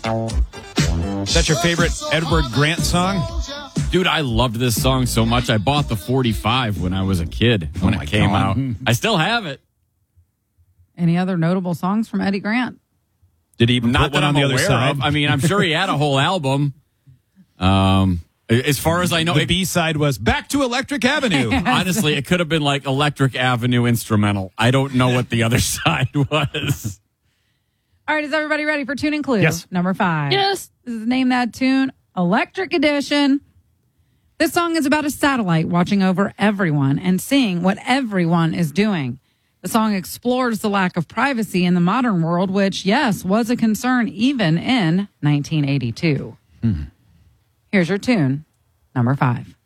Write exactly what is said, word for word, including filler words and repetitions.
Is that your favorite Edward Grant song? Dude, I loved this song so much. I bought the forty-five when I was a kid, when Oh it came God. out. I still have it. Any other notable songs from Eddie Grant? Did he even Not put that one on I'm the other aware side? of. I mean, I'm sure he had a whole album. Um, as far as I know, the it, B-side was Back to Electric Avenue. honestly, it could have been like Electric Avenue instrumental. I don't know what the other side was. All right, is everybody ready for tuning clue? Yes. Number five. Yes. This is Name That Tune, Electric Edition. This song is about a satellite watching over everyone and seeing what everyone is doing. The song explores the lack of privacy in the modern world, which, yes, was a concern even in nineteen eighty-two. Hmm. Here's your tune, number five.